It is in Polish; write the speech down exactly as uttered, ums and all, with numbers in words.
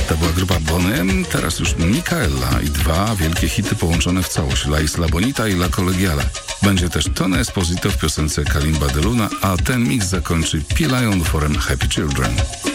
To była grupa Boney M, teraz już Micaela i dwa wielkie hity połączone w całość, La Isla Bonita i La Colegiala. Będzie też Tony Esposito w piosence Kalimba de Luna, a ten mix zakończy P. Lion utworem Happy Children.